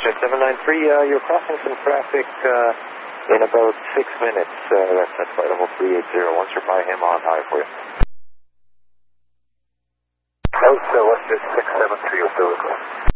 Jet 793, you're crossing some traffic in about 6 minutes. That's flight level 380. Once you're by him, on high for you. Oh, so what's this 673 or so?